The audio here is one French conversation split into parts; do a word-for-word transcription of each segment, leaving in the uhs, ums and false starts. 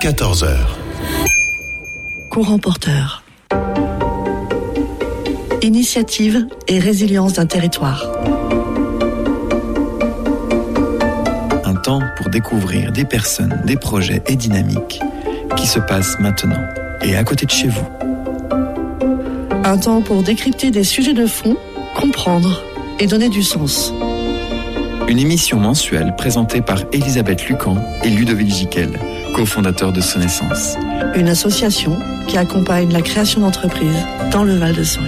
quatorze heures. Courant porteur. Initiative et résilience d'un territoire. Un temps pour découvrir des personnes, des projets et dynamiques qui se passent maintenant et à côté de chez vous. Un temps pour décrypter des sujets de fond, comprendre et donner du sens. Une émission mensuelle présentée par Elisabeth Lucan et Ludovic Giquel, cofondateurs de Sonessence. Une association qui accompagne la création d'entreprises dans le Val-de-Saône.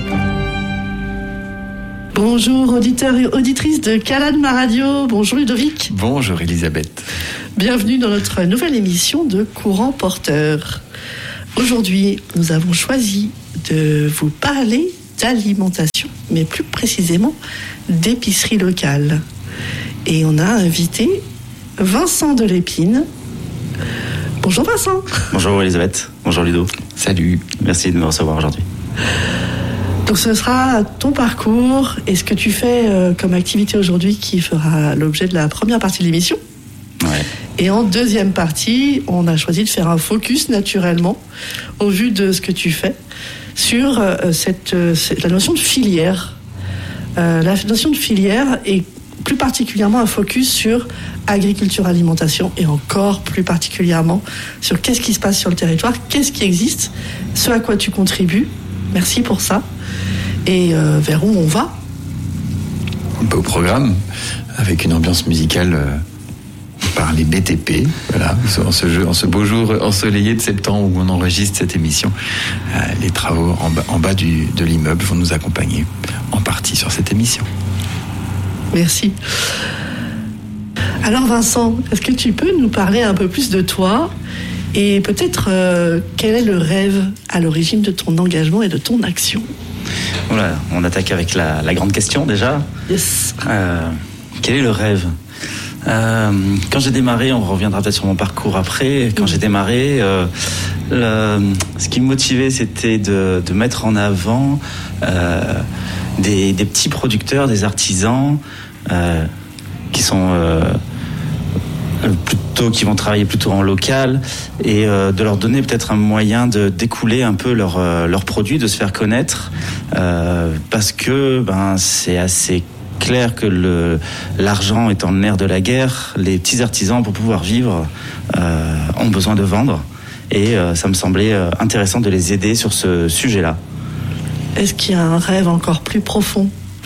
Bonjour auditeurs et auditrices de Calade Ma Radio. Bonjour Ludovic. Bonjour Elisabeth. Bienvenue dans notre nouvelle émission de Courant porteur. Aujourd'hui, nous avons choisi de vous parler d'alimentation, mais plus précisément d'épicerie locale. Et on a invité Vincent Delépine. Bonjour Vincent. Bonjour Elisabeth. Bonjour Ludo. Salut. Merci de me recevoir aujourd'hui. Donc ce sera ton parcours et ce que tu fais euh, comme activité aujourd'hui qui fera l'objet de la première partie de l'émission. Ouais. Et en deuxième partie, on a choisi de faire un focus naturellement, au vu de ce que tu fais, sur euh, cette, euh, cette, la notion de filière. Euh, la notion de filière est plus particulièrement un focus sur agriculture, alimentation et encore plus particulièrement sur qu'est-ce qui se passe sur le territoire, qu'est-ce qui existe, ce à quoi tu contribues. Merci pour ça. Et euh, vers où on va ? Un peu au programme, avec une ambiance musicale euh, par les B T P, voilà, en ce, jeu, en ce beau jour ensoleillé de septembre où on enregistre cette émission. Euh, les travaux en bas, en bas du, de l'immeuble vont nous accompagner en partie sur cette émission. Merci. Alors Vincent, est-ce que tu peux nous parler un peu plus de toi et peut-être euh, quel est le rêve à l'origine de ton engagement et de ton action ? Voilà, on attaque avec la, la grande question déjà. Yes. Euh, quel est le rêve ? euh, Quand j'ai démarré, on reviendra peut-être sur mon parcours après. Quand mmh. j'ai démarré, euh, le, ce qui me motivait, c'était de, de mettre en avant euh, des, des petits producteurs, des artisans euh, qui sont euh, plutôt qui vont travailler plutôt en local et euh, de leur donner peut-être un moyen de d'écouler un peu leurs euh, leurs produits, de se faire connaître euh, parce que ben c'est assez clair que le l'argent étant le nerf de la guerre, les petits artisans pour pouvoir vivre euh, ont besoin de vendre et euh, ça me semblait euh, intéressant de les aider sur ce sujet-là. Est-ce qu'il y a un rêve encore plus profond, Vincent ?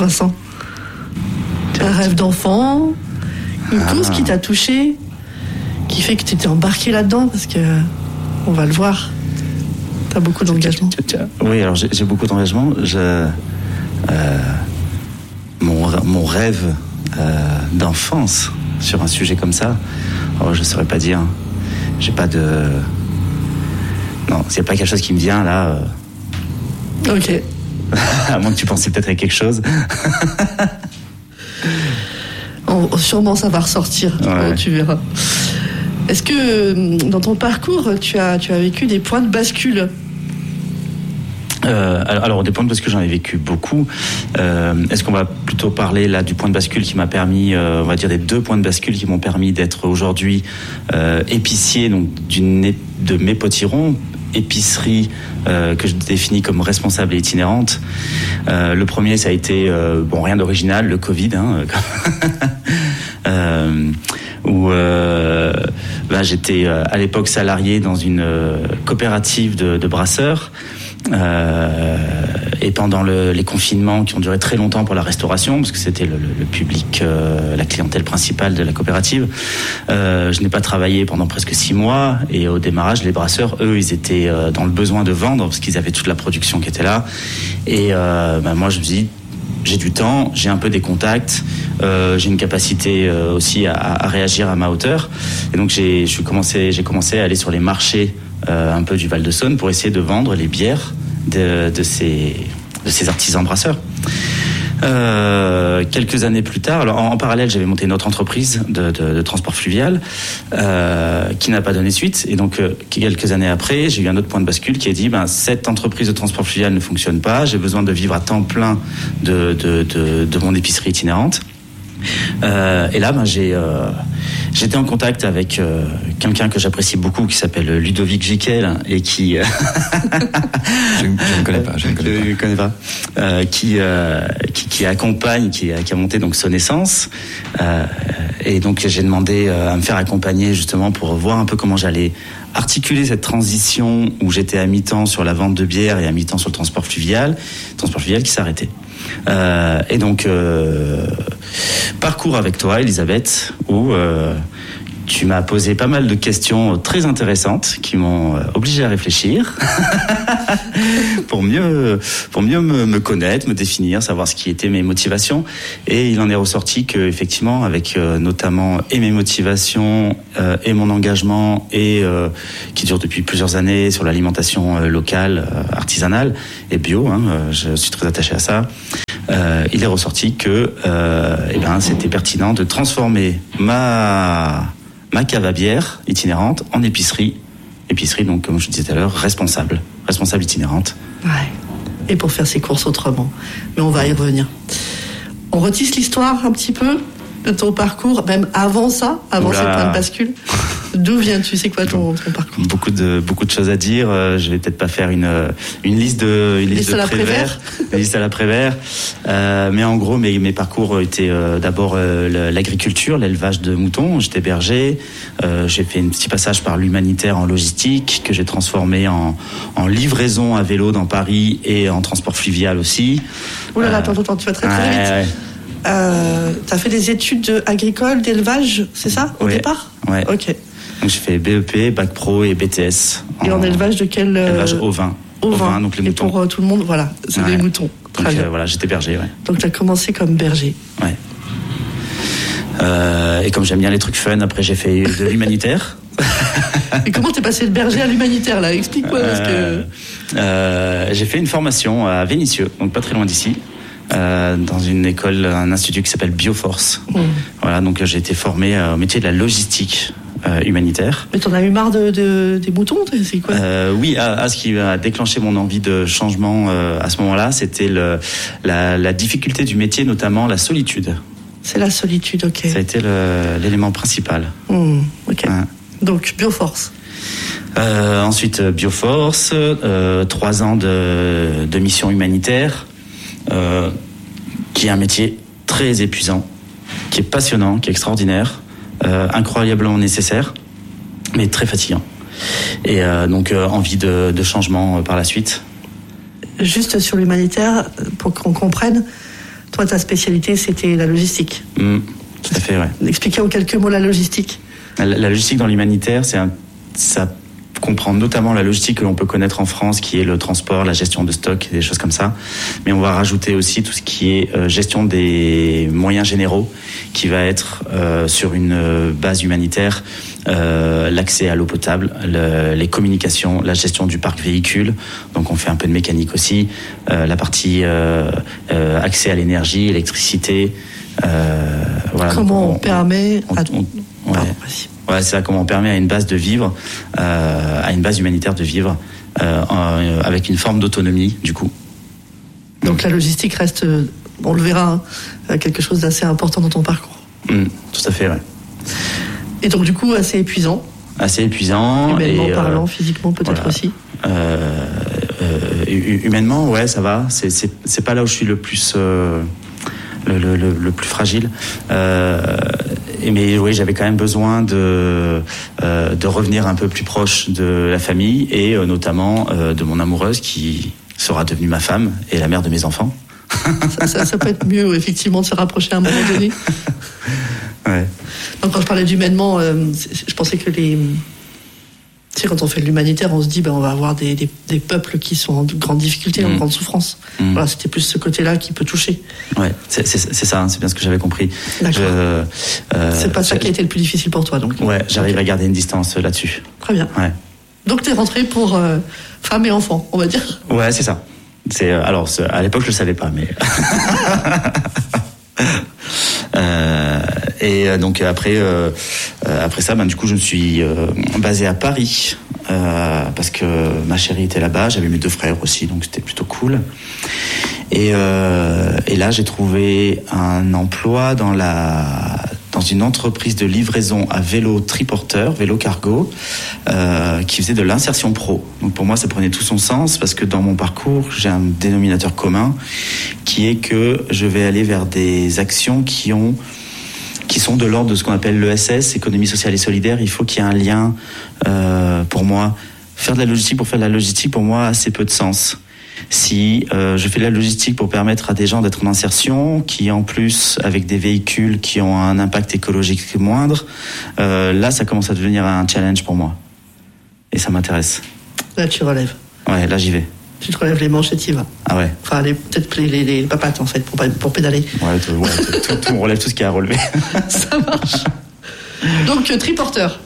Un rêve d'enfant, une cause ah. qui t'a touché, qui fait que tu t'es embarqué là-dedans, parce que on va le voir, tu as beaucoup d'engagement. Oui, alors j'ai, j'ai beaucoup d'engagement. Je, euh, mon, mon rêve euh, d'enfance sur un sujet comme ça, oh, je ne saurais pas dire. J'ai pas de... Non, c'est pas quelque chose qui me vient là. Euh... Ok. À moins que tu pensais peut-être à quelque chose. On, sûrement ça va ressortir, ouais. Tu verras. Est-ce que dans ton parcours, tu as, tu as vécu des points de bascule ? euh, Alors, des points de bascule, j'en ai vécu beaucoup. Euh, est-ce qu'on va plutôt parler là du point de bascule qui m'a permis, euh, on va dire des deux points de bascule qui m'ont permis d'être aujourd'hui euh, épicier donc d'une, de mes potirons, épicerie euh, que je définis comme responsable et itinérante. Euh, le premier, ça a été euh, bon, rien d'original, le Covid, hein, euh, où euh, ben, j'étais euh, à l'époque salarié dans une euh, coopérative de, de brasseurs. Euh, et pendant le, les confinements qui ont duré très longtemps pour la restauration, parce que c'était le, le, le public, euh, la clientèle principale de la coopérative, euh, je n'ai pas travaillé pendant presque six mois. Et au démarrage, les brasseurs, eux, ils étaient euh, dans le besoin de vendre parce qu'ils avaient toute la production qui était là. Et euh, ben, moi, je me suis dit, j'ai du temps, j'ai un peu des contacts, euh, j'ai une capacité euh, aussi à, à réagir à ma hauteur. Et donc j'ai, je suis commencé, j'ai commencé à aller sur les marchés euh, un peu du Val-de-Saône pour essayer de vendre les bières de, de, ces, de ces artisans brasseurs. Euh, quelques années plus tard, alors en, en parallèle, j'avais monté une autre entreprise de, de, de transport fluvial euh, qui n'a pas donné suite. Et donc, euh, quelques années après, j'ai eu un autre point de bascule qui a dit ben, cette entreprise de transport fluvial ne fonctionne pas, j'ai besoin de vivre à temps plein de, de, de, de mon épicerie itinérante. Euh, et là, ben, j'ai, euh, j'étais en contact avec euh, quelqu'un que j'apprécie beaucoup, qui s'appelle Ludovic Giquel, et qui... Euh... je, je ne connais pas, je ne connais je pas. Ne connais pas. Euh, qui, euh, qui, qui accompagne, qui, qui a monté donc Sonnaissance. Euh, et donc, j'ai demandé euh, à me faire accompagner, justement, pour voir un peu comment j'allais articuler cette transition où j'étais à mi-temps sur la vente de bière et à mi-temps sur le transport fluvial, transport fluvial qui s'arrêtait. Euh, et donc, euh, parcours avec toi, Elisabeth, où euh, tu m'as posé pas mal de questions très intéressantes qui m'ont obligé à réfléchir pour mieux, pour mieux me, me connaître, me définir, savoir ce qui étaient mes motivations. Et il en est ressorti que, effectivement, avec euh, notamment et mes motivations euh, et mon engagement et euh, qui dure depuis plusieurs années sur l'alimentation euh, locale, euh, artisanale et bio, hein, euh, je suis très attaché à ça. Euh, il est ressorti que, euh, eh ben, c'était pertinent de transformer ma ma cave à bière itinérante en épicerie. Épicerie, donc, comme je disais tout à l'heure, responsable. Responsable itinérante. Ouais. Et pour faire ses courses autrement. Mais on va y revenir. On retisse l'histoire un petit peu de ton parcours, même avant ça, avant Oula. ces points de bascule. D'où viens-tu? C'est quoi ton, ton parcours? Beaucoup de beaucoup de choses à dire. Je vais peut-être pas faire une une liste de une liste, liste de Prévert, une liste à la Prévert. Euh, mais en gros, mes mes parcours étaient euh, d'abord euh, l'agriculture, l'élevage de moutons. J'étais berger. Euh, j'ai fait un petit passage par l'humanitaire en logistique que j'ai transformé en en livraison à vélo dans Paris et en transport fluvial aussi. Ouh là là, euh, attends, attends, tu vas très très ouais, vite. Ouais. Euh, t'as fait des études agricoles, d'élevage, c'est ça, au ouais, départ? Ouais. Ok. Donc j'ai fait B E P, Bac Pro et B T S. Et en, en élevage de quel euh... Élevage ovin. Ovin, donc les et moutons. pour euh, tout le monde, voilà, c'est ouais. des moutons. Très donc bien. Euh, voilà, j'étais berger, ouais. Donc t'as commencé comme berger. Ouais. Euh, et comme j'aime bien les trucs fun, après j'ai fait de l'humanitaire. Et comment t'es passé de berger à l'humanitaire là? Explique-moi parce euh, que. Euh, j'ai fait une formation à Vénissieux, donc pas très loin d'ici. Euh, dans une école, un institut qui s'appelle Bioforce. Mmh. Voilà, donc j'ai été formé au métier de la logistique euh, humanitaire. Mais t'en as eu marre de, de, des moutons, c'est quoi? euh, Oui, à, à ce qui a déclenché mon envie de changement euh, à ce moment-là, c'était le, la, la difficulté du métier, notamment la solitude. C'est la solitude, ok. Ça a été le, l'élément principal. Mmh, ok. Ouais. Donc Bioforce. Euh, ensuite Bioforce, euh, trois ans de, de mission humanitaire. Euh, qui est un métier très épuisant, qui est passionnant, qui est extraordinaire, euh, incroyablement nécessaire, mais très fatigant. Et euh, donc euh, envie de, de changement euh, par la suite. Juste sur l'humanitaire, pour qu'on comprenne, toi ta spécialité c'était la logistique. Mmh, tout à fait, ouais. Expliquez en quelques mots la logistique. La, la logistique dans l'humanitaire, c'est un, ça comprend notamment la logistique que l'on peut connaître en France, qui est le transport, la gestion de stock, des choses comme ça. Mais on va rajouter aussi tout ce qui est euh, gestion des moyens généraux, qui va être euh, sur une base humanitaire, euh, l'accès à l'eau potable, le, les communications, la gestion du parc véhicule. Donc on fait un peu de mécanique aussi, euh, la partie euh, euh, accès à l'énergie, électricité. Euh, voilà. Comment on, on, on permet on, à... on, ouais. Pardon, Ouais, c'est ça, comment on permet à une base de vivre, euh, à une base humanitaire de vivre euh, en, avec une forme d'autonomie, du coup. Donc la logistique reste, on le verra, hein, quelque chose d'assez important dans ton parcours. Mmh, tout à fait, ouais. Et donc du coup, assez épuisant. Assez épuisant. Humainement et, parlant, euh, physiquement peut-être voilà. aussi. Euh, euh, humainement, ouais, ça va. C'est, c'est, c'est pas là où je suis le plus... Euh, Le, le, le, le plus fragile. Euh, mais oui, j'avais quand même besoin de, euh, de revenir un peu plus proche de la famille et euh, notamment euh, de mon amoureuse qui sera devenue ma femme et la mère de mes enfants. ça, ça, ça peut être mieux, effectivement, de se rapprocher à un moment donné. Ouais. Donc, quand je parlais d'humainement, euh, je pensais que les... Tu sais, quand on fait de l'humanitaire, on se dit ben, on va avoir des, des, des peuples qui sont en grande difficulté, mmh. en grande souffrance. Mmh. Voilà, c'était plus ce côté-là qui peut toucher. Ouais, c'est, c'est, c'est ça, c'est bien ce que j'avais compris. D'accord. Je, euh, c'est pas ça qui a été le plus difficile pour toi, donc. Ouais, j'arrive okay. à garder une distance là-dessus. Très bien. Ouais. Donc t'es rentré pour euh, femme et enfant, on va dire. Ouais, c'est ça. C'est alors c'est, à l'époque je le savais pas, mais. Euh, et donc après, euh, après ça, ben, du coup, je me suis euh, basé à Paris euh, parce que ma chérie était là-bas, j'avais mes deux frères aussi, donc c'était plutôt cool. Et, euh, et là, j'ai trouvé un emploi dans la dans une entreprise de livraison à vélo triporteur, vélo cargo, euh, qui faisait de l'insertion pro. Donc pour moi, ça prenait tout son sens parce que dans mon parcours, j'ai un dénominateur commun qui est que je vais aller vers des actions qui ont qui sont de l'ordre de ce qu'on appelle l'E S S, économie sociale et solidaire. Il faut qu'il y ait un lien, euh, pour moi. Faire de la logistique pour faire de la logistique, pour moi, a assez peu de sens. Si euh, je fais de la logistique pour permettre à des gens d'être en insertion, qui en plus, avec des véhicules qui ont un impact écologique moindre, euh, là, ça commence à devenir un challenge pour moi. Et ça m'intéresse. Là, tu relèves. Ouais, là, j'y vais. Tu te relèves les manches et t'y vas. Ah ouais. Enfin, les, peut-être les, les, les papates, en fait, pour, pour pédaler. Ouais, tout, ouais tout, tout, tout, on relève tout ce qu'il y a à relever. Ça marche. Donc, euh, triporteur.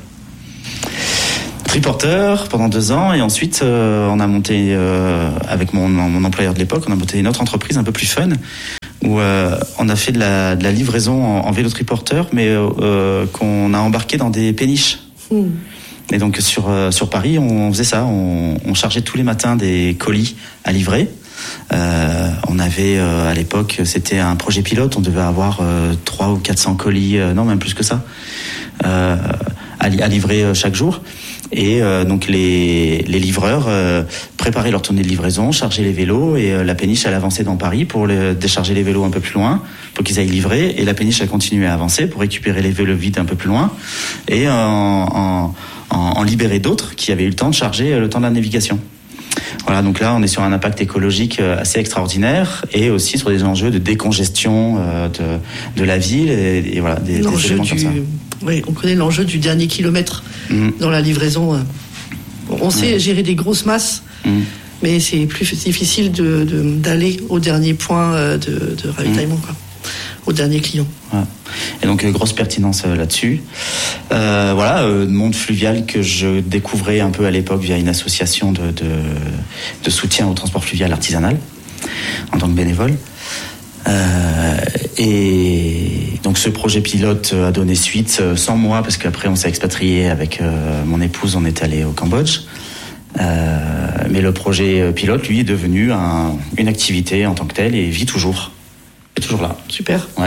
Triporteur pendant deux ans, et ensuite, euh, on a monté, euh, avec mon, mon employeur de l'époque, on a monté une autre entreprise un peu plus fun, où euh, on a fait de la, de la livraison en, en vélo triporteur, mais euh, qu'on a embarqué dans des péniches. Mmh. Et donc sur euh, sur Paris, on faisait ça, on, on chargeait tous les matins des colis à livrer. Euh, on avait euh, à l'époque, c'était un projet pilote, on devait avoir euh, trois ou quatre cents colis, euh, non même plus que ça, euh, à, à livrer chaque jour. Et euh, donc les les livreurs euh, préparaient leur tournée de livraison, chargeaient les vélos, et euh, la péniche elle avançait dans Paris pour les, décharger les vélos un peu plus loin pour qu'ils aillent livrer, et la péniche elle continuait à avancer pour récupérer les vélos vides un peu plus loin et en, en en libérer d'autres qui avaient eu le temps de charger le temps de la navigation. Voilà, donc là, on est sur un impact écologique assez extraordinaire et aussi sur des enjeux de décongestion de, de la ville et, et voilà, des, des éléments du, comme ça. Oui, on connaît l'enjeu du dernier kilomètre mmh. dans la livraison. On sait mmh. gérer des grosses masses, mmh. mais c'est plus difficile de, de, d'aller au dernier point de, de ravitaillement, mmh. quoi, au dernier client. Ouais. Et donc, grosse pertinence euh, là-dessus. Euh, voilà, euh, monde fluvial que je découvrais un peu à l'époque via une association de, de, de soutien au transport fluvial artisanal, en tant que bénévole. Euh, et donc, ce projet pilote a donné suite sans moi, parce qu'après, on s'est expatrié avec euh, mon épouse, on est allé au Cambodge. Euh, mais le projet pilote, lui, est devenu un, une activité en tant que telle et vit toujours. Il est toujours là. Super. Ouais.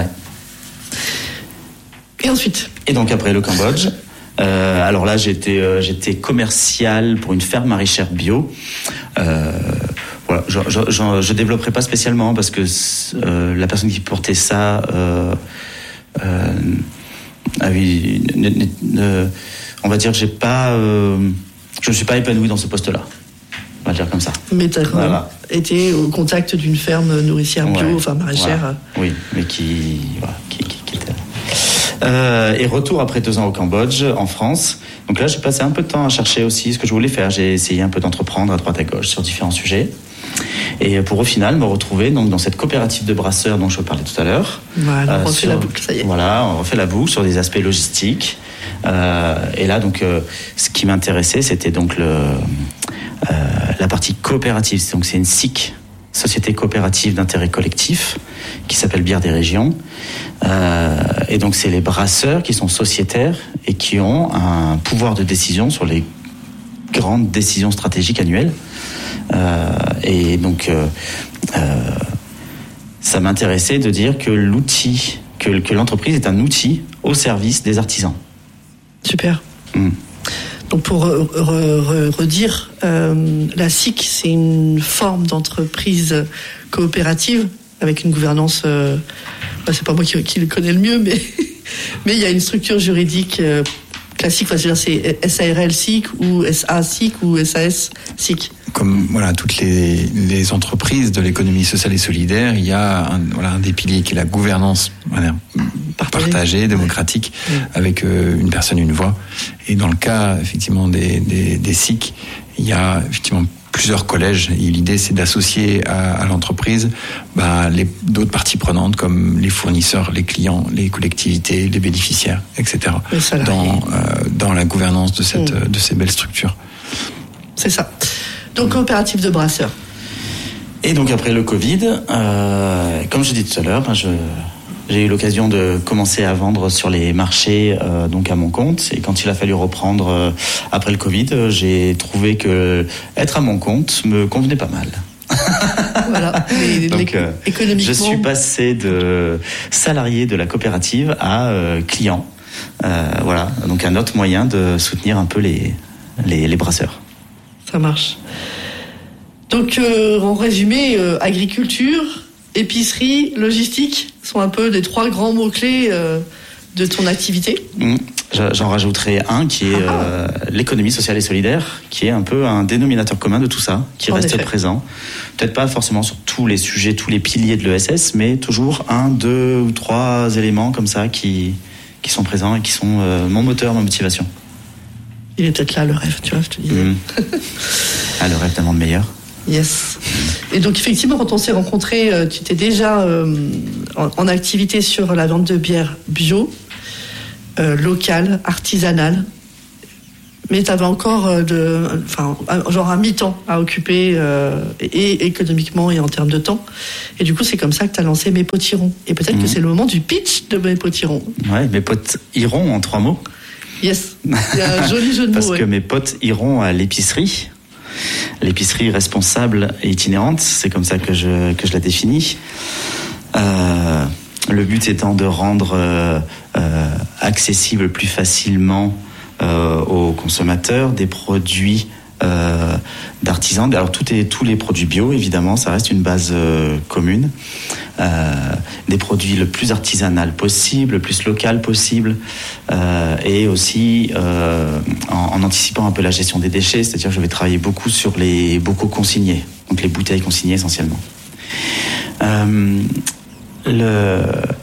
Et ensuite ? Et donc après le Cambodge, euh, alors là j'étais euh, j'étais commercial pour une ferme maraîchère bio. Euh, voilà, je, je, je, je développerai pas spécialement parce que euh, la personne qui portait ça euh, euh, avait, ne, ne, ne, on va dire que j'ai pas, euh, je ne suis pas épanoui dans ce poste-là. On va dire comme ça. Mais tu as quand voilà. même été au contact d'une ferme nourricière bio, ouais, enfin maraîchère. Voilà. Oui, mais qui, voilà, qui, qui, qui était... Euh, et retour après deux ans au Cambodge, en France. Donc là, j'ai passé un peu de temps à chercher aussi ce que je voulais faire. J'ai essayé un peu d'entreprendre à droite à gauche sur différents sujets. Et pour au final me retrouver donc dans cette coopérative de brasseurs dont je parlais tout à l'heure. Voilà, on refait sur, la boucle, ça y est. Voilà, on refait la boucle sur des aspects logistiques. Euh, et là, donc, euh, ce qui m'intéressait, c'était donc le, euh, la partie coopérative. Donc, c'est une S I C, Société coopérative d'intérêt collectif, qui s'appelle Bière des Régions. Euh, et donc, c'est les brasseurs qui sont sociétaires et qui ont un pouvoir de décision sur les grandes décisions stratégiques annuelles. Euh, et donc, euh, euh, ça m'intéressait de dire que l'outil, que, que l'entreprise est un outil au service des artisans. Super. Mmh. Donc pour re, re, redire, euh, la S I C, c'est une forme d'entreprise coopérative avec une gouvernance, euh, bah c'est pas moi qui, qui le connais le mieux, mais mais il y a une structure juridique euh, classique, enfin, c'est S A R L S I C ou S A S I C ou S A S S I C. Comme voilà, toutes les, les entreprises de l'économie sociale et solidaire, il y a un, voilà, un des piliers qui est la gouvernance voilà, partagée, partagée, démocratique, ouais. avec euh, une personne, une voix. Et dans le cas effectivement des, des, des S I C, il y a effectivement plusieurs collèges. Et l'idée, c'est d'associer à, à l'entreprise bah, les, d'autres parties prenantes comme les fournisseurs, les clients, les collectivités, les bénéficiaires, et cetera. Dans, euh, dans la gouvernance de, cette, mmh. de ces belles structures. C'est ça. Donc, coopérative de brasseurs. Et donc, après le Covid, euh, comme je dis tout à l'heure, ben je, j'ai eu l'occasion de commencer à vendre sur les marchés, euh, donc à mon compte. Et quand il a fallu reprendre euh, après le Covid, euh, j'ai trouvé que être à mon compte me convenait pas mal. Voilà. Et, donc, euh, économiquement... je suis passé de salarié de la coopérative à euh, client. Euh, voilà, donc un autre moyen de soutenir un peu les, les, les brasseurs. Ça marche. Donc, euh, en résumé, euh, agriculture, épicerie, logistique sont un peu les trois grands mots-clés euh, de ton activité. Mmh. J'en rajouterai un qui est euh, l'économie sociale et solidaire, qui est un peu un dénominateur commun de tout ça, qui en reste effet. présent. Peut-être pas forcément sur tous les sujets, tous les piliers de l'E S S, mais toujours un, deux ou trois éléments comme ça qui, qui sont présents et qui sont euh, mon moteur, ma motivation. Il est peut-être là, le rêve, tu vois, je te disais. Mmh. Ah, le rêve tellement de meilleur. Yes. Et donc, effectivement, quand on s'est rencontrés, tu étais déjà euh, en, en activité sur la vente de bière bio, euh, locale, artisanale. Mais tu avais encore euh, de, enfin, genre un mi-temps à occuper, euh, et, et économiquement et en termes de temps. Et du coup, c'est comme ça que tu as lancé Mes Potirons. Et peut-être mmh. que c'est le moment du pitch de Mes Potirons. Ouais, mes potes iront en trois mots. Yes. Il y a un joli jeu de mots. Parce ouais. que mes potes iront à l'épicerie. L'épicerie responsable et itinérante, c'est comme ça que je, que je la définis. Euh, le but étant de rendre euh, euh, accessible plus facilement euh, aux consommateurs des produits euh, d'artisans. Alors tout est, tous les produits bio, évidemment, ça reste une base euh, commune. Euh, des produits le plus artisanal possible, le plus local possible, euh, et aussi euh, en, en anticipant un peu la gestion des déchets, c'est-à-dire que je vais travailler beaucoup sur les bocaux consignés, donc les bouteilles consignées essentiellement. Euh, le,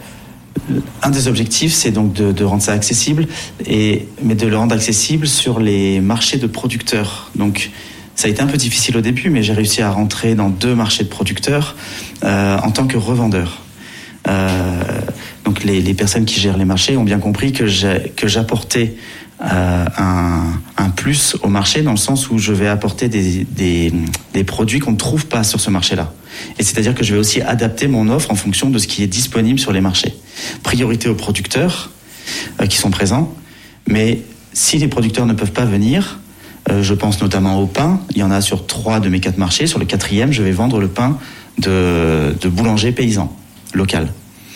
un des objectifs, c'est donc de, de rendre ça accessible, et, mais de le rendre accessible sur les marchés de producteurs. Donc, ça a été un peu difficile au début, mais j'ai réussi à rentrer dans deux marchés de producteurs euh, en tant que revendeur. Euh, donc les, les personnes qui gèrent les marchés ont bien compris que, j'ai, que j'apportais euh, un, un plus au marché, dans le sens où je vais apporter des, des, des produits qu'on ne trouve pas sur ce marché-là. Et c'est-à-dire que je vais aussi adapter mon offre en fonction de ce qui est disponible sur les marchés. Priorité aux producteurs euh, qui sont présents, mais si les producteurs ne peuvent pas venir... Euh, je pense notamment au pain. Il y en a sur trois de mes quatre marchés. Sur le quatrième, je vais vendre le pain de, de boulanger paysan, local.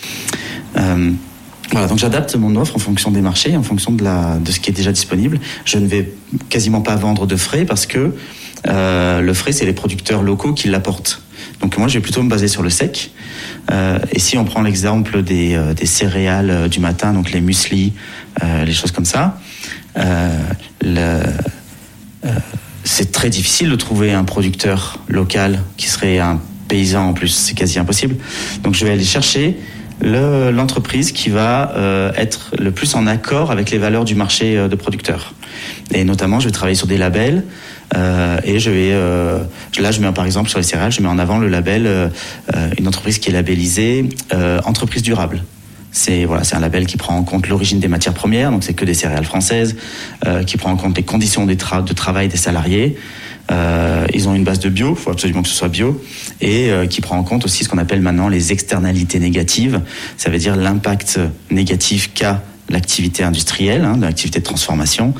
Euh, voilà, donc j'adapte mon offre en fonction des marchés, en fonction de, la, de ce qui est déjà disponible. Je ne vais quasiment pas vendre de frais parce que euh, le frais, c'est les producteurs locaux qui l'apportent. Donc moi, je vais plutôt me baser sur le sec. Euh, et si on prend l'exemple des, euh, des céréales euh, du matin, donc les mueslis, euh, les choses comme ça, euh, le... Euh, c'est très difficile de trouver un producteur local qui serait un paysan en plus, c'est quasi impossible. Donc je vais aller chercher le, l'entreprise qui va euh, être le plus en accord avec les valeurs du marché euh, de producteurs. Et notamment, je vais travailler sur des labels euh, et je vais euh, là, je mets par exemple sur les céréales, je mets en avant le label euh, une entreprise qui est labellisée euh, entreprise durable. C'est, voilà, c'est un label qui prend en compte l'origine des matières premières, donc c'est que des céréales françaises, euh, qui prend en compte les conditions des tra- de travail des salariés. Euh, ils ont une base de bio, il faut absolument que ce soit bio, et euh, qui prend en compte aussi ce qu'on appelle maintenant les externalités négatives. Ça veut dire l'impact négatif qu'a l'activité industrielle, hein, l'activité de transformation.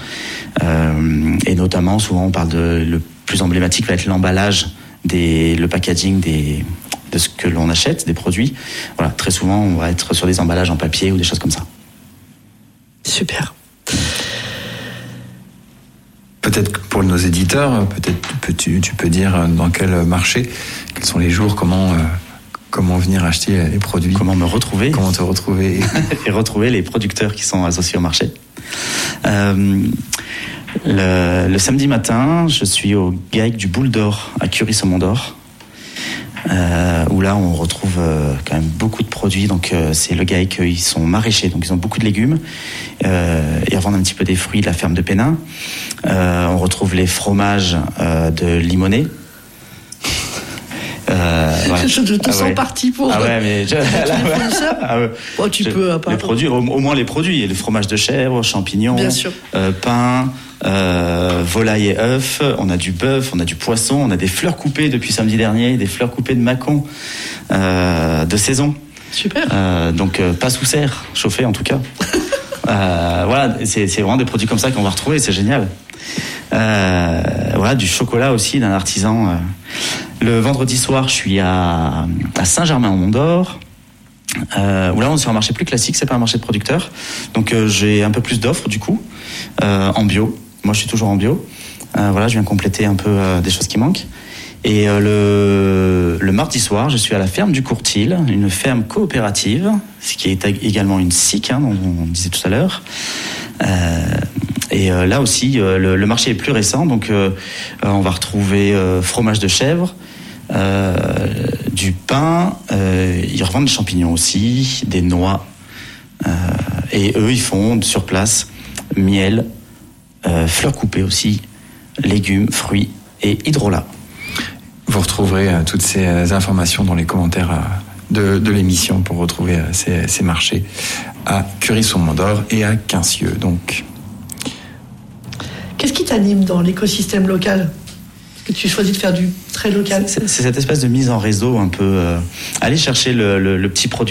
Euh, et notamment, souvent on parle de, le plus emblématique va être l'emballage, des, le packaging des... de ce que l'on achète, des produits. Voilà, très souvent, on va être sur des emballages en papier ou des choses comme ça. Super. Peut-être que pour nos éditeurs, peut-être tu, tu peux dire dans quel marché, quels sont les jours, comment, euh, comment venir acheter les produits. Comment me retrouver. Comment te retrouver. Et retrouver les producteurs qui sont associés au marché. Euh, le, le samedi matin, je suis au G A I C du Boule d'Or à Curie-Saumon-d'Or. Euh, où là on retrouve euh, quand même beaucoup de produits. Donc euh, c'est le G A I C, ils sont maraîchers, donc ils ont beaucoup de légumes, euh, ils revendent un petit peu des fruits de la ferme de Pénin. Euh, on retrouve les fromages euh, de Limonest. Euh, ouais. Je te ah sens ouais. parti pour. Ah ouais, mais je, là, ouais. ah ouais. Oh, tu je, peux. À part les produits, au, au moins les produits, le fromage de chèvre, champignons, bien sûr. Euh, pain, euh, volaille et œufs. On a du bœuf, on a du poisson, on a des fleurs coupées depuis samedi dernier, des fleurs coupées de Mâcon euh, de saison. Super. Euh, donc euh, pas sous serre, chauffé en tout cas. euh, voilà, c'est, c'est vraiment des produits comme ça qu'on va retrouver, c'est génial. Euh, voilà, du chocolat aussi d'un artisan. Euh. Le vendredi soir, je suis à, à Saint-Germain-en-Mont-d'Or. Euh, où là on est sur un marché plus classique, c'est pas un marché de producteurs, donc euh, j'ai un peu plus d'offres du coup euh, en bio. Moi je suis toujours en bio. Euh, voilà, je viens compléter un peu euh, des choses qui manquent. Et euh, le, le mardi soir, je suis à la ferme du Courtil, une ferme coopérative, ce qui est également une S I C, hein, dont on disait tout à l'heure. Euh, et euh, là aussi, euh, le, le marché est plus récent, donc euh, on va retrouver euh, fromage de chèvre. Euh, du pain, euh, ils revendent des champignons aussi, des noix, euh, et eux ils font sur place miel, euh, fleurs coupées aussi, légumes, fruits et hydrolat. Vous retrouverez euh, toutes ces euh, informations dans les commentaires euh, de, de l'émission pour retrouver euh, ces, ces marchés à Curie-sur-Mont-d'Or et à Quincieux. Donc, qu'est-ce qui t'anime dans l'écosystème local ? Que tu choisis de faire du très local. C'est, c'est cette espèce de mise en réseau un peu, euh, aller chercher le, le, le petit produit